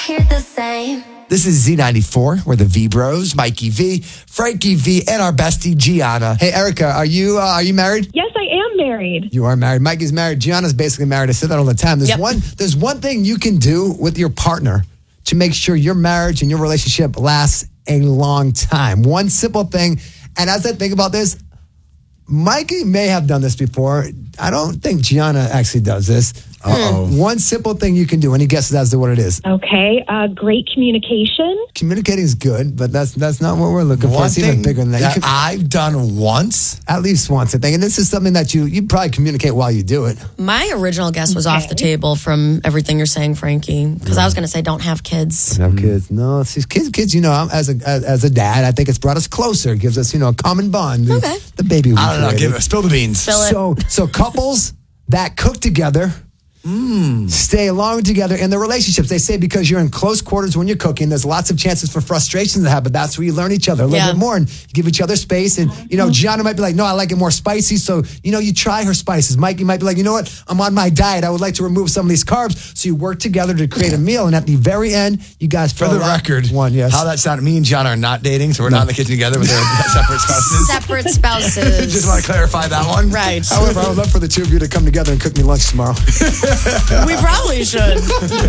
Hear the same. This is Z94. We're the V Bros, Mikey V, Frankie V, and our bestie Gianna. Hey, Erica, are you married? Yes, I am married. You are married. Mikey's married. Gianna's basically married. I say that all the time. There's one thing you can do with your partner to make sure your marriage and your relationship lasts a long time. One simple thing. And as I think about this, Mikey may have done this before. I don't think Gianna actually does this. One simple thing you can do. Any guesses as to what it is? Okay, great communication. Communicating is good, but that's not what we're looking for. One It's even thing bigger than that. that I've done once. At least once, I think. And this is something that you probably communicate while you do it. My original guess was off the table from everything you're saying, Frankie, because I was going to say don't have kids. Have kids? No, see, kids. You know, as a dad, I think it's brought us closer. It gives us, a common bond. Okay. The baby. I don't know. Spill the beans. Spill it. So couples that cook together. Stay along together in their relationships. They say because you're in close quarters when you're cooking, there's lots of chances for frustrations to happen. That's where you learn each other a little bit more and you give each other space. And, Gianna might be like, no, I like it more spicy. So, you try her spices. Mikey might be like, you know what? I'm on my diet. I would like to remove some of these carbs. So you work together to create a meal. And at the very end, you guys For the record, yes. how that sounded, me and Gianna are not dating, so we're not in the kitchen together with our separate spouses. Separate spouses. Just want to clarify that one. Right. However, I would love for the two of you to come together and cook me lunch tomorrow. We probably should.